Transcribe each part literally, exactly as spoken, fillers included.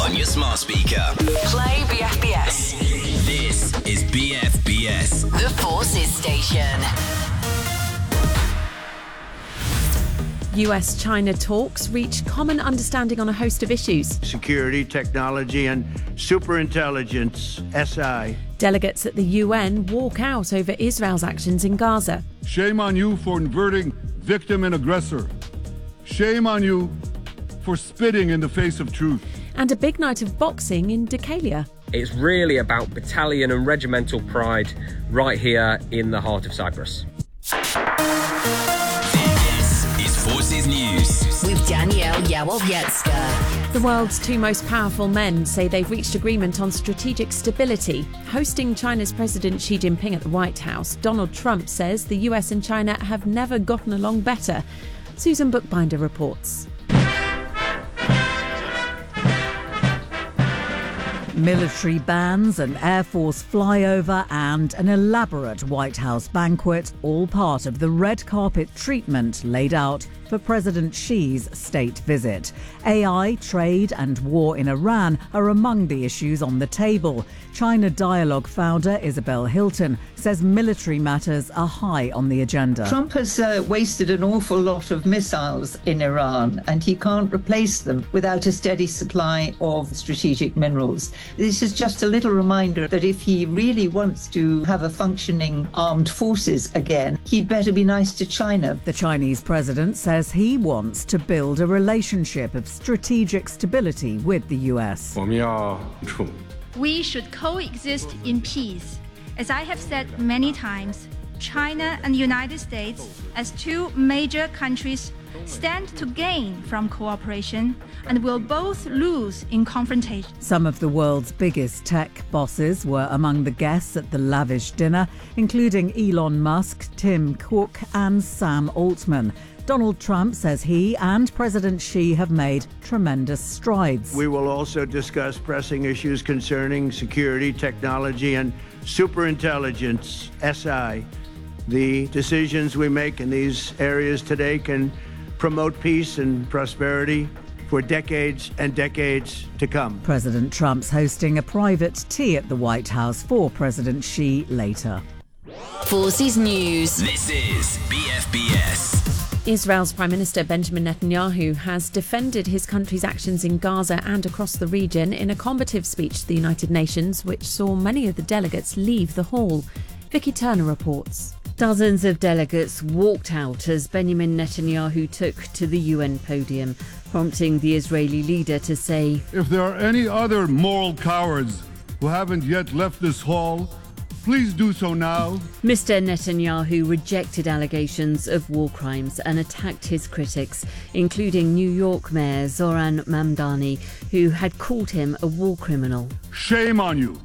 on your smart speaker. Play B F B S. This is B F B S, The Forces Station. U S-China talks reach common understanding on a host of issues. Security, technology and superintelligence, S I. Delegates at the U N walk out over Israel's actions in Gaza. Shame on you for inverting victim and aggressor. Shame on you for spitting in the face of truth. And a big night of boxing in Decalia. It's really about battalion and regimental pride right here in the heart of Cyprus. Forces News with Danielle Yawowiecka. The world's two most powerful men say they've reached agreement on strategic stability. Hosting China's President Xi Jinping at the White House, Donald Trump says the U S and China have never gotten along better. Susan Bookbinder reports. Military bands, an Air Force flyover and an elaborate White House banquet, all part of the red carpet treatment laid out for President Xi's state visit. A I, trade and war in Iran are among the issues on the table. China Dialogue founder Isabel Hilton says military matters are high on the agenda. Trump has uh, wasted an awful lot of missiles in Iran, and he can't replace them without a steady supply of strategic minerals. This is just a little reminder that if he really wants to have a functioning armed forces again, he'd better be nice to China. The Chinese president says he wants to build a relationship of strategic stability with the U S. We should coexist in peace. As I have said many times, China and the United States, as two major countries, stand to gain from cooperation and will both lose in confrontation. Some of the world's biggest tech bosses were among the guests at the lavish dinner, including Elon Musk, Tim Cook and Sam Altman. Donald Trump says he and President Xi have made tremendous strides. We will also discuss pressing issues concerning security, technology and superintelligence, S I. The decisions we make in these areas today can promote peace and prosperity for decades and decades to come. President Trump's hosting a private tea at the White House for President Xi later. Forces News. This is B F B S. Israel's Prime Minister Benjamin Netanyahu has defended his country's actions in Gaza and across the region in a combative speech to the United Nations, which saw many of the delegates leave the hall. Vicky Turner reports. Dozens of delegates walked out as Benjamin Netanyahu took to the U N podium, prompting the Israeli leader to say, "If there are any other moral cowards who haven't yet left this hall, please do so now." Mister Netanyahu rejected allegations of war crimes and attacked his critics, including New York Mayor Zoran Mamdani, who had called him a war criminal. Shame on you.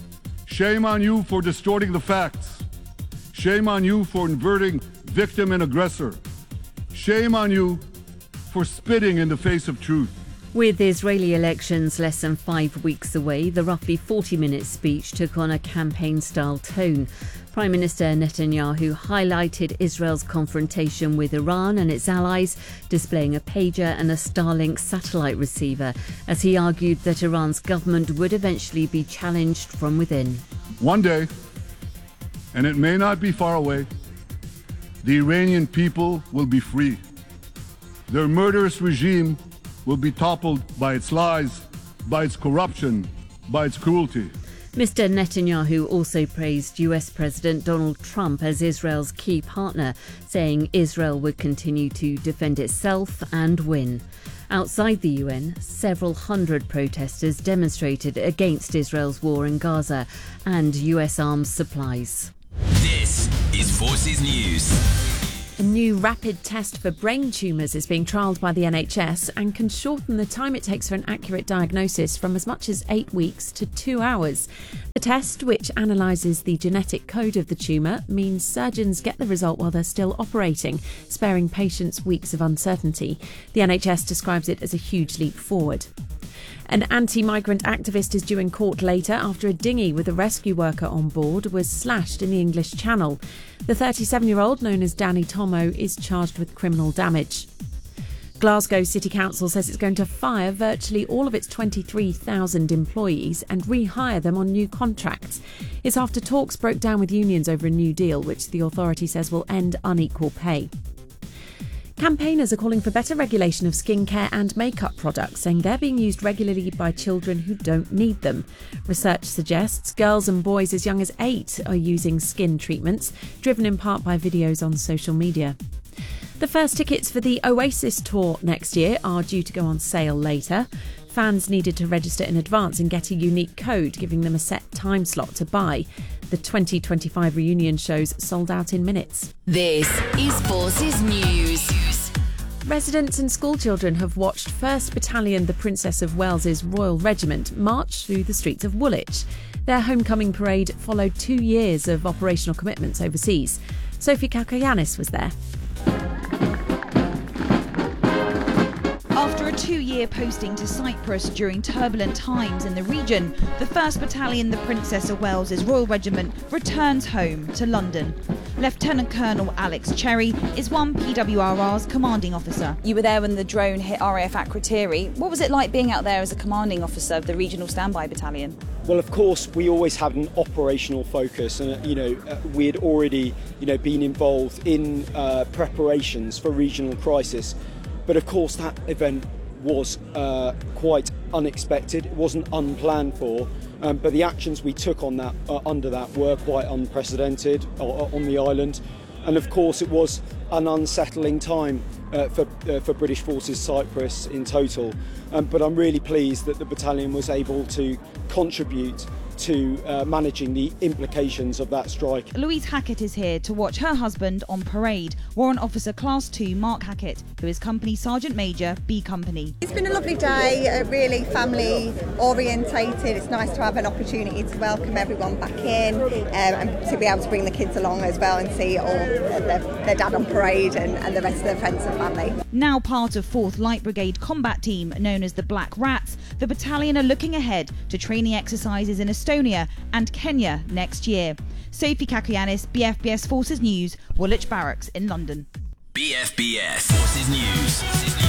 Shame on you for distorting the facts. Shame on you for inverting victim and aggressor. Shame on you for spitting in the face of truth. With Israeli elections less than five weeks away, the roughly forty-minute speech took on a campaign-style tone. Prime Minister Netanyahu highlighted Israel's confrontation with Iran and its allies, displaying a pager and a Starlink satellite receiver, as he argued that Iran's government would eventually be challenged from within. One day, and it may not be far away, the Iranian people will be free. Their murderous regime will be toppled by its lies, by its corruption, by its cruelty. Mister Netanyahu also praised U S President Donald Trump as Israel's key partner, saying Israel would continue to defend itself and win. Outside the U N, several hundred protesters demonstrated against Israel's war in Gaza and U S arms supplies. This is Forces News. A new rapid test for brain tumours is being trialled by the N H S and can shorten the time it takes for an accurate diagnosis from as much as eight weeks to two hours. The test, which analyses the genetic code of the tumour, means surgeons get the result while they're still operating, sparing patients weeks of uncertainty. The N H S describes it as a huge leap forward. An anti-migrant activist is due in court later after a dinghy with a rescue worker on board was slashed in the English Channel. The thirty-seven-year-old, known as Danny Tomo, is charged with criminal damage. Glasgow City Council says it's going to fire virtually all of its twenty-three thousand employees and rehire them on new contracts. It's after talks broke down with unions over a new deal, which the authority says will end unequal pay. Campaigners are calling for better regulation of skincare and makeup products, saying they're being used regularly by children who don't need them. Research suggests girls and boys as young as eight are using skin treatments, driven in part by videos on social media. The first tickets for the Oasis tour next year are due to go on sale later. Fans needed to register in advance and get a unique code, giving them a set time slot to buy. The twenty twenty-five reunion shows sold out in minutes. This is Forces News. Residents and schoolchildren have watched first Battalion the Princess of Wales's Royal Regiment march through the streets of Woolwich. Their homecoming parade followed two years of operational commitments overseas. Sophie Kakoyannis was there. After a two-year posting to Cyprus during turbulent times in the region, the first Battalion the Princess of Wales's Royal Regiment returns home to London. Lieutenant Colonel Alex Cherry is one P W R R's commanding officer. You were there when the drone hit R A F Akrotiri. What was it like being out there as a commanding officer of the Regional Standby Battalion? Well, of course, we always had an operational focus, and you know, uh, we had already, you know, been involved in uh, preparations for regional crisis. But of course, that event was uh, quite unexpected. It wasn't unplanned for, um, but the actions we took on that uh, under that were quite unprecedented uh, on the island. And of course, it was an unsettling time uh, for uh, for British Forces Cyprus in total. Um, but I'm really pleased that the battalion was able to contribute to uh, managing the implications of that strike. Louise Hackett is here to watch her husband on parade, Warrant Officer Class two Mark Hackett, who is Company Sergeant Major, B Company. It's been a lovely day, uh, really family orientated. It's nice to have an opportunity to welcome everyone back in um, and to be able to bring the kids along as well and see all uh, their, their dad on parade and, and the rest of their friends and family. Now part of fourth Light Brigade combat team known as the Black Rats, the battalion are looking ahead to training exercises in Estonia and Kenya next year. Sophie Kakoyannis, B F B S Forces News, Woolwich Barracks in London. B F B S Forces News.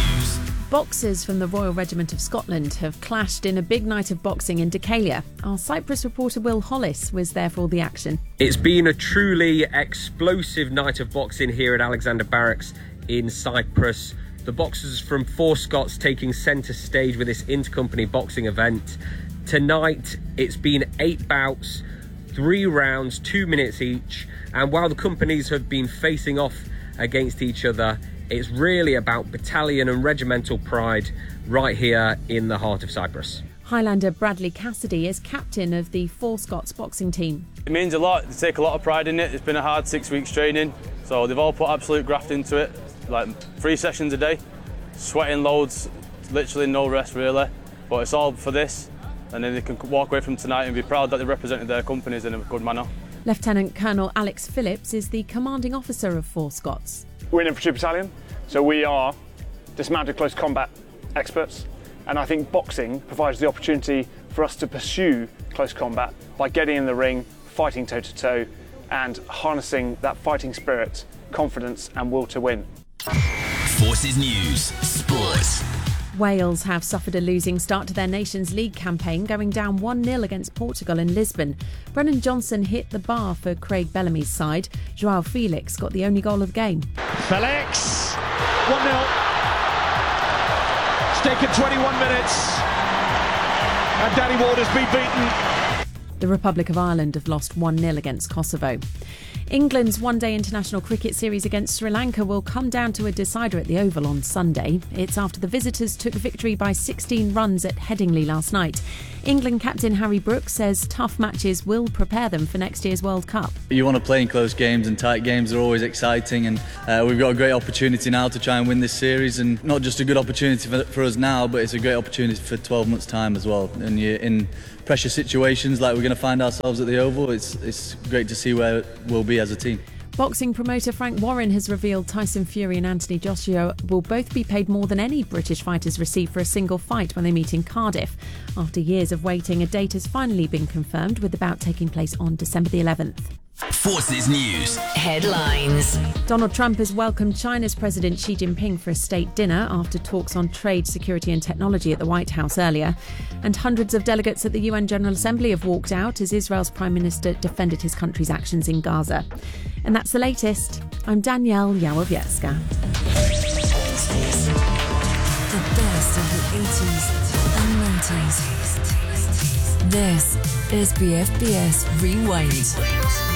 Boxers from the Royal Regiment of Scotland have clashed in a big night of boxing in Decalia. Our Cyprus reporter Will Hollis was there for all the action. It's been a truly explosive night of boxing here at Alexander Barracks in Cyprus. The boxers from Four Scots taking centre stage with this intercompany boxing event. Tonight, it's been eight bouts, three rounds, two minutes each. And while the companies have been facing off against each other, it's really about battalion and regimental pride right here in the heart of Cyprus. Highlander Bradley Cassidy is captain of the Four Scots boxing team. It means a lot. They take a lot of pride in it. It's been a hard six weeks training, so they've all put absolute graft into it. Like three sessions a day, sweating loads, literally no rest really. But it's all for this, and then they can walk away from tonight and be proud that they represented their companies in a good manner. Lieutenant Colonel Alex Phillips is the commanding officer of Four Scots. We're an infantry battalion, so we are dismounted close combat experts, and I think boxing provides the opportunity for us to pursue close combat by getting in the ring, fighting toe to toe, and harnessing that fighting spirit, confidence and will to win. Forces News Sports. Wales have suffered a losing start to their Nations League campaign, going down one nil against Portugal in Lisbon. Brennan Johnson hit the bar for Craig Bellamy's side. Joao Felix got the only goal of the game. Felix, one nil. It's taken twenty-one minutes and Danny Ward has been beaten. The Republic of Ireland have lost one nil against Kosovo. England's one-day international cricket series against Sri Lanka will come down to a decider at the Oval on Sunday. It's after the visitors took victory by sixteen runs at Headingley last night. England captain Harry Brooks says tough matches will prepare them for next year's World Cup. You want to play in close games, and tight games are always exciting, and uh, we've got a great opportunity now to try and win this series, and not just a good opportunity for, for us now, but it's a great opportunity for twelve months' time as well. And you're in pressure situations like we're going to find ourselves at the Oval. It's, it's great to see where we'll be as a team. Boxing promoter Frank Warren has revealed Tyson Fury and Anthony Joshua will both be paid more than any British fighters receive for a single fight when they meet in Cardiff. After years of waiting, a date has finally been confirmed, with the bout taking place on December the eleventh. Forces News. Headlines. Donald Trump has welcomed China's President Xi Jinping for a state dinner after talks on trade, security and technology at the White House earlier. And hundreds of delegates at the U N General Assembly have walked out as Israel's Prime Minister defended his country's actions in Gaza. And that's the latest. I'm Danielle Yawowiecka. The best of the eighties and nineties. This is B F B S Rewind.